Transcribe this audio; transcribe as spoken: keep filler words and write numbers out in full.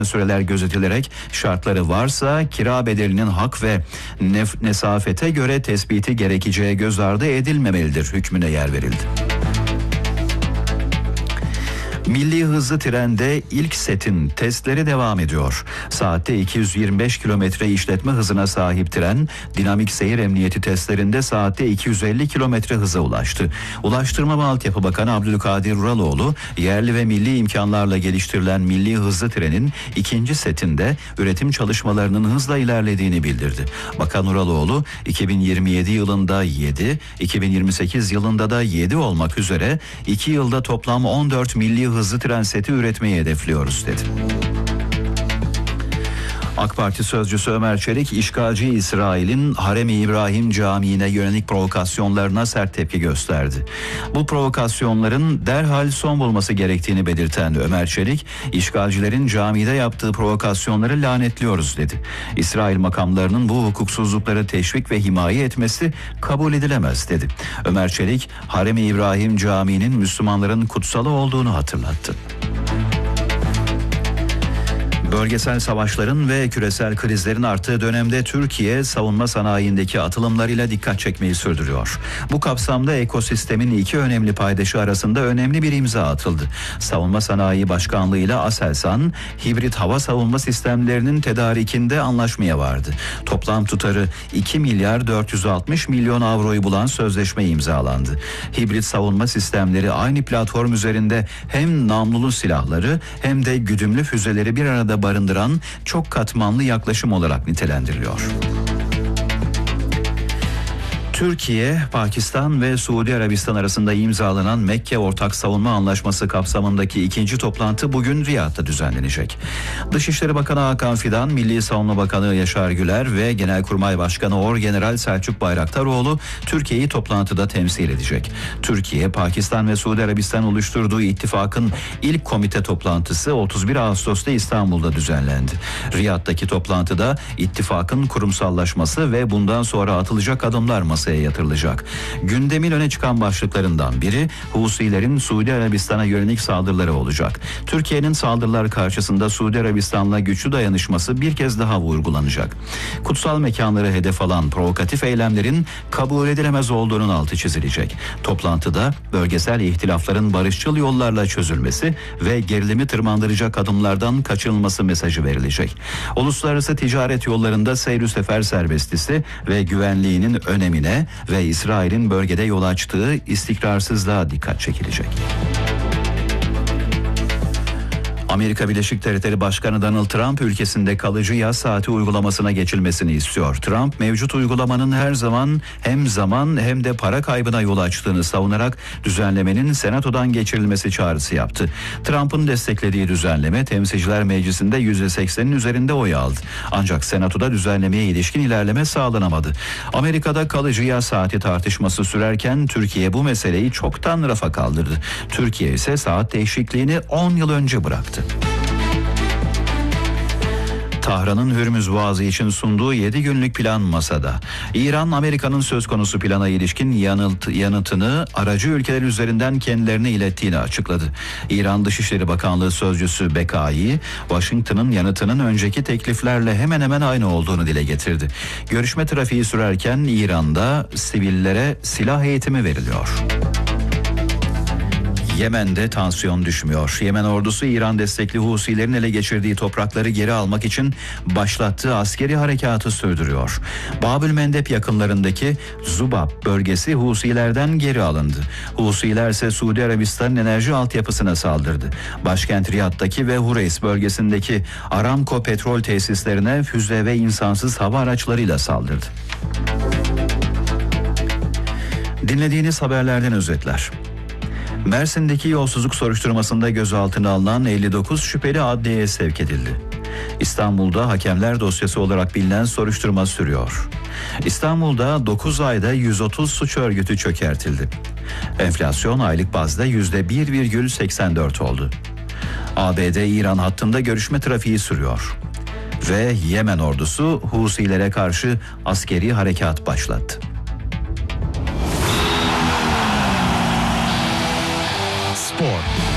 süreler gözetilerek şartları varsa kira bedelinin hak ve nef- nesafete göre tespiti gerekeceği göz ardı edilmemelidir hükmüne yer verildi. Milli hızlı trende ilk setin testleri devam ediyor. Saatte iki yüz yirmi beş kilometre işletme hızına sahip tren, dinamik seyir emniyeti testlerinde saatte iki yüz elli kilometre hıza ulaştı. Ulaştırma ve Altyapı Bakanı Abdülkadir Uraloğlu, yerli ve milli imkanlarla geliştirilen milli hızlı trenin ikinci setinde üretim çalışmalarının hızla ilerlediğini bildirdi. Bakan Uraloğlu, iki bin yirmi yedi yılında yedi, iki bin yirmi sekiz yılında da yedi olmak üzere iki yılda toplam on dört milli hızlı tren seti üretmeyi hedefliyoruz dedi. AK Parti sözcüsü Ömer Çelik, işgalci İsrail'in Harem-i İbrahim Camii'ne yönelik provokasyonlarına sert tepki gösterdi. Bu provokasyonların derhal son bulması gerektiğini belirten Ömer Çelik, işgalcilerin camide yaptığı provokasyonları lanetliyoruz dedi. İsrail makamlarının bu hukuksuzlukları teşvik ve himaye etmesi kabul edilemez dedi. Ömer Çelik, Harem-i İbrahim Camii'nin Müslümanların kutsalı olduğunu hatırlattı. Bölgesel savaşların ve küresel krizlerin arttığı dönemde Türkiye savunma sanayindeki atılımlarıyla dikkat çekmeyi sürdürüyor. Bu kapsamda ekosistemin iki önemli paydaşı arasında önemli bir imza atıldı. Savunma Sanayi Başkanlığı ile Aselsan, hibrit hava savunma sistemlerinin tedarikinde anlaşmaya vardı. Toplam tutarı iki milyar dört yüz altmış milyon avroyu bulan sözleşme imzalandı. Hibrit savunma sistemleri aynı platform üzerinde hem namlulu silahları hem de güdümlü füzeleri bir arada barındıran çok katmanlı yaklaşım olarak nitelendiriliyor. Türkiye, Pakistan ve Suudi Arabistan arasında imzalanan Mekke Ortak Savunma Anlaşması kapsamındaki ikinci toplantı bugün Riyad'da düzenlenecek. Dışişleri Bakanı Hakan Fidan, Milli Savunma Bakanı Yaşar Güler ve Genelkurmay Başkanı Orgeneral Selçuk Bayraktaroğlu Türkiye'yi toplantıda temsil edecek. Türkiye, Pakistan ve Suudi Arabistan oluşturduğu ittifakın ilk komite toplantısı otuz bir Ağustos'ta İstanbul'da düzenlendi. Riyad'daki toplantıda ittifakın kurumsallaşması ve bundan sonra atılacak adımlar masaya yatırılacak. Gündemin öne çıkan başlıklarından biri Husilerin Suudi Arabistan'a yönelik saldırıları olacak. Türkiye'nin saldırılar karşısında Suudi Arabistan'la güçlü dayanışması bir kez daha vurgulanacak. Kutsal mekanları hedef alan provokatif eylemlerin kabul edilemez olduğunun altı çizilecek. Toplantıda bölgesel ihtilafların barışçıl yollarla çözülmesi ve gerilimi tırmandıracak adımlardan kaçınılması mesajı verilecek. Uluslararası ticaret yollarında seyr-ü sefer serbestisi ve güvenliğinin önemine ve İsrail'in bölgede yol açtığı istikrarsızlığa dikkat çekilecek. Amerika Birleşik Devletleri Başkanı Donald Trump ülkesinde kalıcı yaz saati uygulamasına geçilmesini istiyor. Trump mevcut uygulamanın her zaman hem zaman hem de para kaybına yol açtığını savunarak düzenlemenin Senato'dan geçirilmesi çağrısı yaptı. Trump'ın desteklediği düzenleme Temsilciler Meclisi'nde yüzde seksenin üzerinde oy aldı. Ancak Senato'da düzenlemeye ilişkin ilerleme sağlanamadı. Amerika'da kalıcı yaz saati tartışması sürerken Türkiye bu meseleyi çoktan rafa kaldırdı. Türkiye ise saat değişikliğini on yıl önce bıraktı. Tahran'ın Hürmüz Boğazı için sunduğu yedi günlük plan masada. İran, Amerika'nın söz konusu plana ilişkin yanıt, yanıtını aracı ülkeler üzerinden kendilerine ilettiğini açıkladı. İran Dışişleri Bakanlığı Sözcüsü Bekai, Washington'ın yanıtının önceki tekliflerle hemen hemen aynı olduğunu dile getirdi. Görüşme trafiği sürerken İran'da sivillere silah eğitimi veriliyor. Yemen'de tansiyon düşmüyor. Yemen ordusu İran destekli Husilerin ele geçirdiği toprakları geri almak için başlattığı askeri harekatı sürdürüyor. Babül Mendeb yakınlarındaki Zubab bölgesi Husilerden geri alındı. Husiler ise Suudi Arabistan'ın enerji altyapısına saldırdı. Başkent Riyad'daki ve Hureys bölgesindeki Aramco petrol tesislerine füze ve insansız hava araçlarıyla saldırdı. Dinlediğiniz haberlerden özetler. Mersin'deki yolsuzluk soruşturmasında gözaltına alınan elli dokuz şüpheli adliyeye sevk edildi. İstanbul'da hakemler dosyası olarak bilinen soruşturma sürüyor. İstanbul'da dokuz ayda yüz otuz suç örgütü çökertildi. Enflasyon aylık bazda yüzde bir virgül seksen dört oldu. A B D-İran hattında görüşme trafiği sürüyor. Ve Yemen ordusu Husilere karşı askeri harekat başlattı. Spor.